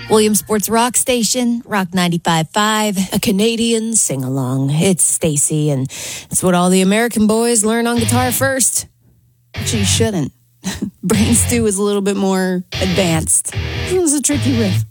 Williams Sports Rock Station, Rock 95.5. A Canadian sing-along. It's Stacy, and it's what all the American boys learn on guitar first. Actually, you shouldn't. Brain Stew is a little bit more advanced. It was a tricky riff.